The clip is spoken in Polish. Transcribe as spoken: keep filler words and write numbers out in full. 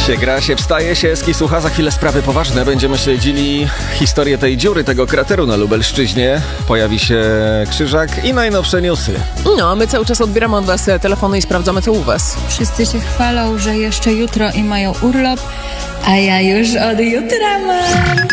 się, gra się, wstaje się, Eski słucha, za chwilę sprawy poważne. Będziemy śledzili historię tej dziury, tego krateru na Lubelszczyźnie. Pojawi się Krzyżak i najnowsze newsy. No, a my cały czas odbieramy od was telefony i sprawdzamy, co u was. Wszyscy się chwalą, że jeszcze jutro i mają urlop, a ja już od jutra mam.